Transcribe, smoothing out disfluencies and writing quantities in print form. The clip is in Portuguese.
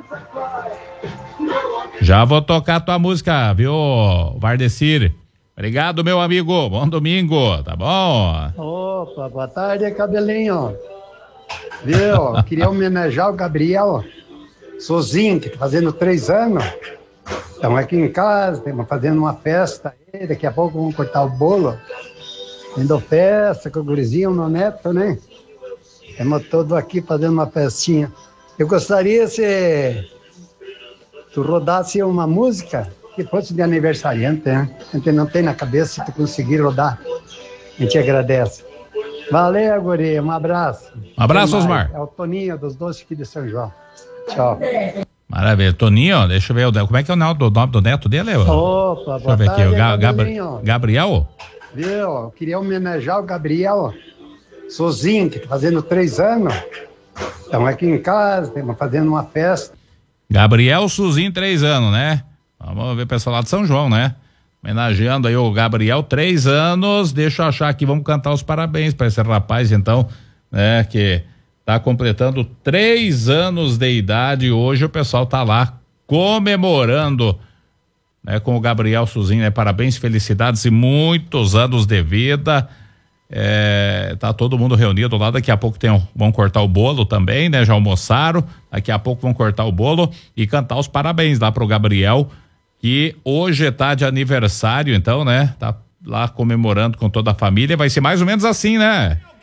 Já vou tocar tua música, viu, Vardecir? Obrigado, meu amigo. Bom domingo, tá bom? Opa, boa tarde, cabelinho. Viu? Queria homenagear o Gabriel Sozinho, que tá fazendo 3 anos. Estamos aqui em casa, estamos fazendo uma festa aí, daqui a pouco vamos cortar o bolo. Indo festa com o gurizinho, o meu neto, né? Estamos todos aqui fazendo uma festinha. Eu gostaria se tu rodasse uma música que fosse de aniversariante, né? A gente não tem na cabeça, se tu conseguir rodar, a gente agradece. Valeu, guri, um abraço. Um abraço, Osmar. É o Toninho dos Doces aqui de São João. Tchau. Maravilha. Toninho, deixa eu ver, como é que é o nome do neto dele? Opa, deixa eu ver aqui, o Gabriel? Viu? Eu queria homenagear o Gabriel Sozinho, que tá fazendo 3 anos. Estamos aqui em casa, estamos fazendo uma festa. Gabriel Sozinho, 3 anos, né? Vamos ver o pessoal lá de São João, né? Homenageando aí o Gabriel, 3 anos. Deixa eu achar aqui, vamos cantar os parabéns para esse rapaz, então, né? Que tá completando 3 anos de idade. Hoje o pessoal tá lá comemorando, né? Com o Gabriel Sozinho, né? Parabéns, felicidades e muitos anos de vida. Tá todo mundo reunido lá, daqui a pouco vão cortar o bolo também, né? Já almoçaram, daqui a pouco vão cortar o bolo e cantar os parabéns lá pro Gabriel, que hoje tá de aniversário, então, né? Tá lá comemorando com toda a família, vai ser mais ou menos assim, né?